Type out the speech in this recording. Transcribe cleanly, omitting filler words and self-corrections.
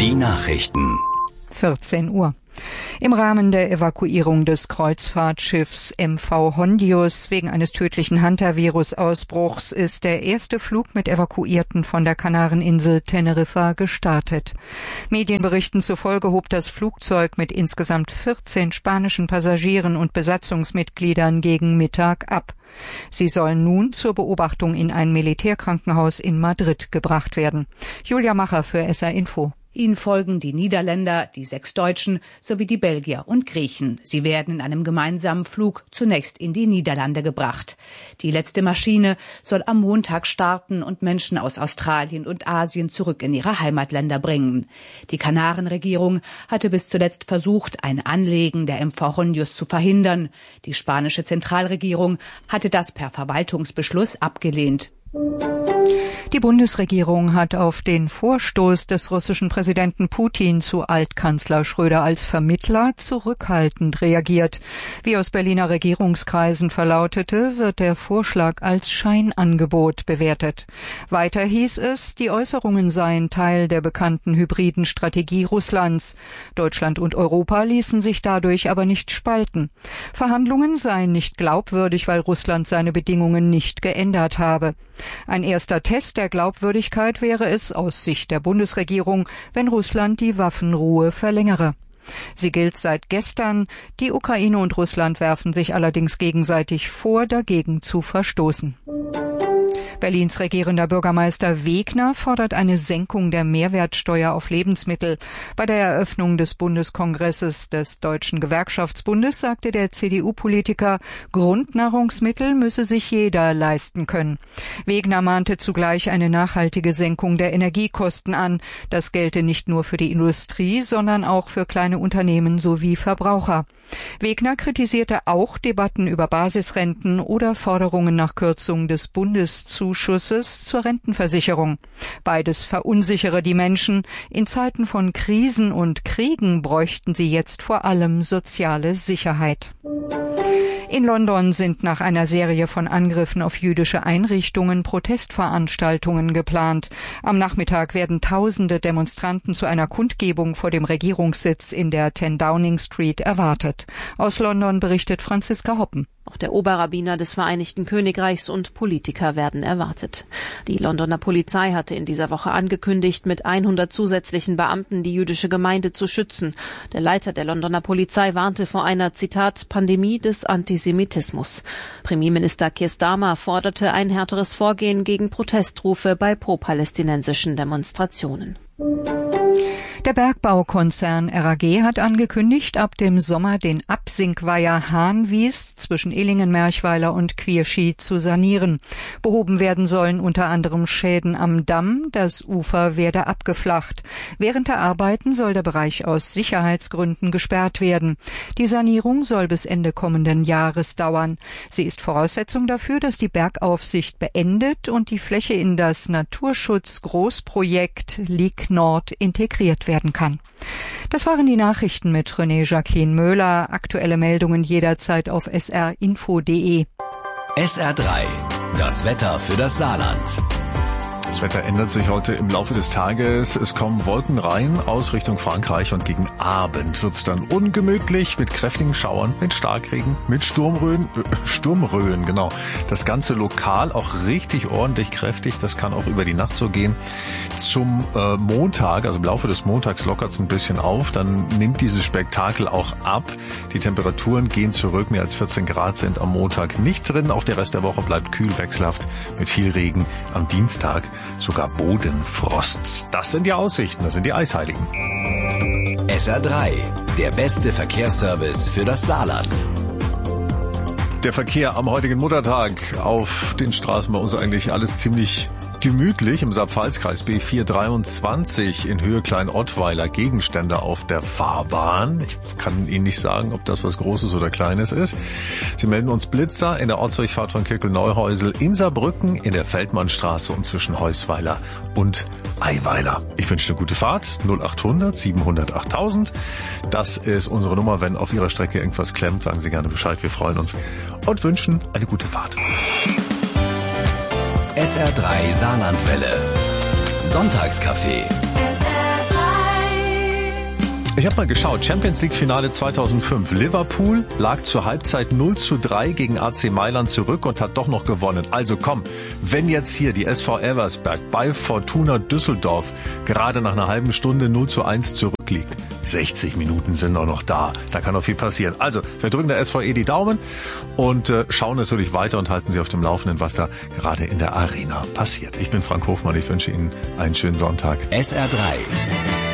Die Nachrichten. 14 Uhr. Im Rahmen der Evakuierung des Kreuzfahrtschiffs MV Hondius wegen eines tödlichen Hantavirus-Ausbruchs ist der erste Flug mit Evakuierten von der Kanareninsel Teneriffa gestartet. Medienberichten zufolge hob das Flugzeug mit insgesamt 14 spanischen Passagieren und Besatzungsmitgliedern gegen Mittag ab. Sie sollen nun zur Beobachtung in ein Militärkrankenhaus in Madrid gebracht werden. Julia Macher für SR Info. Ihnen folgen die Niederländer, die 6 Deutschen sowie die Belgier und Griechen. Sie werden in einem gemeinsamen Flug zunächst in die Niederlande gebracht. Die letzte Maschine soll am Montag starten und Menschen aus Australien und Asien zurück in ihre Heimatländer bringen. Die Kanarenregierung hatte bis zuletzt versucht, ein Anlegen der MV Hondius zu verhindern. Die spanische Zentralregierung hatte das per Verwaltungsbeschluss abgelehnt. Die Bundesregierung hat auf den Vorstoß des russischen Präsidenten Putin zu Altkanzler Schröder als Vermittler zurückhaltend reagiert. Wie aus Berliner Regierungskreisen verlautete, wird der Vorschlag als Scheinangebot bewertet. Weiter hieß es, die Äußerungen seien Teil der bekannten hybriden Strategie Russlands. Deutschland und Europa ließen sich dadurch aber nicht spalten. Verhandlungen seien nicht glaubwürdig, weil Russland seine Bedingungen nicht geändert habe. Ein erster Test der Glaubwürdigkeit wäre es aus Sicht der Bundesregierung, wenn Russland die Waffenruhe verlängere. Sie gilt seit gestern. Die Ukraine und Russland werfen sich allerdings gegenseitig vor, dagegen zu verstoßen. Berlins regierender Bürgermeister Wegner fordert eine Senkung der Mehrwertsteuer auf Lebensmittel. Bei der Eröffnung des Bundeskongresses des Deutschen Gewerkschaftsbundes sagte der CDU-Politiker, Grundnahrungsmittel müsse sich jeder leisten können. Wegner mahnte zugleich eine nachhaltige Senkung der Energiekosten an. Das gelte nicht nur für die Industrie, sondern auch für kleine Unternehmen sowie Verbraucher. Wegner kritisierte auch Debatten über Basisrenten oder Forderungen nach Kürzung des Bundeszuschusses zur Rentenversicherung. Beides verunsichere die Menschen. In Zeiten von Krisen und Kriegen bräuchten sie jetzt vor allem soziale Sicherheit. In London sind nach einer Serie von Angriffen auf jüdische Einrichtungen Protestveranstaltungen geplant. Am Nachmittag werden tausende Demonstranten zu einer Kundgebung vor dem Regierungssitz in der 10 Downing Street erwartet. Aus London berichtet Franziska Hoppen. Auch der Oberrabbiner des Vereinigten Königreichs und Politiker werden erwartet. Die Londoner Polizei hatte in dieser Woche angekündigt, mit 100 zusätzlichen Beamten die jüdische Gemeinde zu schützen. Der Leiter der Londoner Polizei warnte vor einer, Zitat, Pandemie des Antisemitismus. Premierminister Keir Starmer forderte ein härteres Vorgehen gegen Protestrufe bei pro-palästinensischen Demonstrationen. Der Bergbaukonzern RAG hat angekündigt, ab dem Sommer den Absinkweiher Hahnwies zwischen Illingen-Merchweiler und Quierschi zu sanieren. Behoben werden sollen unter anderem Schäden am Damm, das Ufer werde abgeflacht. Während der Arbeiten soll der Bereich aus Sicherheitsgründen gesperrt werden. Die Sanierung soll bis Ende kommenden Jahres dauern. Sie ist Voraussetzung dafür, dass die Bergaufsicht beendet und die Fläche in das Naturschutzgroßprojekt Lig Nord integriert werden kann. Das waren die Nachrichten mit René Jacqueline Möhler. Aktuelle Meldungen jederzeit auf srinfo.de. SR3, das Wetter für das Saarland. Das Wetter ändert sich heute im Laufe des Tages. Es kommen Wolken rein aus Richtung Frankreich und gegen Abend wird es dann ungemütlich mit kräftigen Schauern, mit Starkregen, mit Sturmröhen, genau. Das Ganze lokal auch richtig ordentlich kräftig. Das kann auch über die Nacht so gehen. Zum Montag, also im Laufe des Montags lockert es ein bisschen auf. Dann nimmt dieses Spektakel auch ab. Die Temperaturen gehen zurück. Mehr als 14 Grad sind am Montag nicht drin. Auch der Rest der Woche bleibt kühl, wechselhaft mit viel Regen. Am Dienstag sogar Bodenfrost. Das sind die Aussichten, das sind die Eisheiligen. SR3, der beste Verkehrsservice für das Saarland. Der Verkehr am heutigen Muttertag auf den Straßen bei uns eigentlich alles ziemlich gemütlich. Im Saar-Pfalz-Kreis B423 in Höhe Klein-Ottweiler Gegenstände auf der Fahrbahn. Ich kann Ihnen nicht sagen, ob das was Großes oder Kleines ist. Sie melden uns Blitzer in der Ortsdurchfahrt von Kirkel-Neuhäusel in Saarbrücken in der Feldmannstraße und zwischen Heusweiler und Eiweiler. Ich wünsche eine gute Fahrt. 0800 700 8000. Das ist unsere Nummer. Wenn auf Ihrer Strecke irgendwas klemmt, sagen Sie gerne Bescheid. Wir freuen uns und wünschen eine gute Fahrt. SR3 Saarlandwelle. Sonntagscafé. SR3 Ich habe mal geschaut, Champions League Finale 2005. Liverpool lag zur Halbzeit 0:3 gegen AC Mailand zurück und hat doch noch gewonnen. Also komm, wenn jetzt hier die SV Elversberg bei Fortuna Düsseldorf gerade nach einer halben Stunde 0:1 zurückliegt, 60 Minuten sind auch noch da. Da kann noch viel passieren. Also, wir drücken der SVE die Daumen und schauen natürlich weiter und halten Sie auf dem Laufenden, was da gerade in der Arena passiert. Ich bin Frank Hofmann. Ich wünsche Ihnen einen schönen Sonntag. SR3